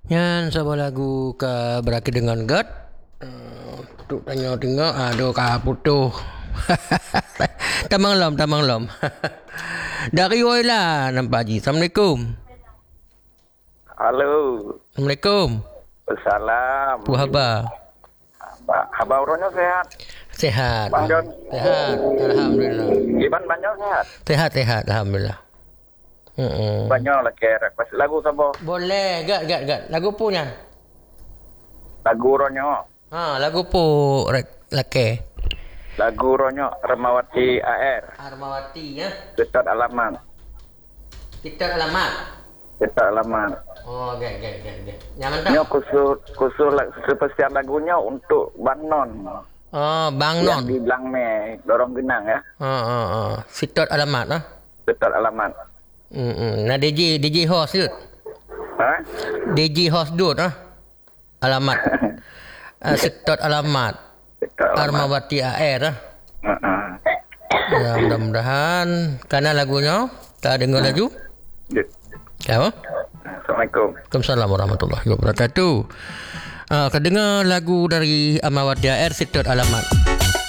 Yan sebuah lagu ke berakhir dengan God. Tuk tengok aduh kah putuh. Tamang lom. Dari Woyla nampak Haji. Assalamualaikum. Halo. Assalamualaikum. Assalam. Apa khabar? Khabar orangnya sehat. Sehat. Bang John. Sehat. Alhamdulillah. Iban banyak sehat. Sehat. Alhamdulillah. Banyak lah kerek. Pas lagu sama. Boleh. Gad. Lagu punya. Lagu orangnya. Lagu pu lake. Lagu orangnya Remawati AR. Armawati ya. Dekat alaman. Kita alamat. Dekat alaman. Oh, gad. Nyaman tak? Ini khusus spesial lagunya untuk Bang Non. Oh, Bang Non. Yang di Blangme, Dorong Genang ya. Sitot alamat lah. Dekat alaman. Nah DJ host tu. DJ host tu alamat. Sitot alamat. Dekat alaman. Armawati AR lah. Ya, mudah-mudahan karena lagunya tak dengar laju. Apa? Assalamualaikum. Waalaikumsalam warahmatullahi wabarakatuh. Kedengar lagu dari Armawati AR Sitot alamat.